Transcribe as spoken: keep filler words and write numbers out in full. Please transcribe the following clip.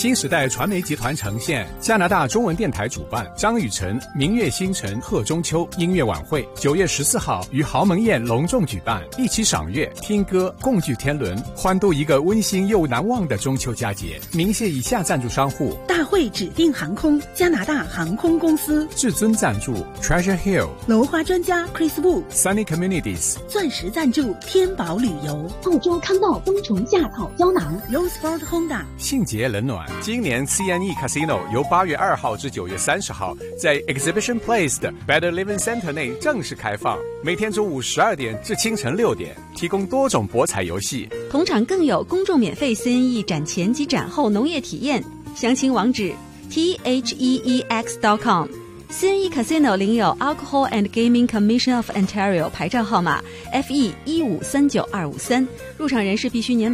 新时代传媒集团呈现，加拿大中文电台主办，张雨晨《明月星辰贺中秋》音乐晚会，九月十四号于豪门宴隆重举办，一起赏月、听歌、共聚天伦，欢度一个温馨又难忘的中秋佳节。鸣谢以下赞助商户： 大会指定航空、加拿大航空公司； 至尊赞助 Treasure Hill； 楼花专家 Chris Wu； Sunny Communities； 钻石赞助天宝旅游； 澳洲康道冬虫夏草胶囊； Roseford Honda； 信捷冷暖。今年 C N E Casino 由八月二号至九月三十号在 Exhibition Place 的 Better Living Center 内正式开放，每天中午十二点至清晨六点，提供多种博彩游戏。 同场更有公众免费 C N E 展前及展后农业体验，详情网址 T H E E X dot com。C N E Casino 领有 Alcohol and Gaming Commission of Ontario 牌照号码 F E 一五三九二五三，入场人士必须年满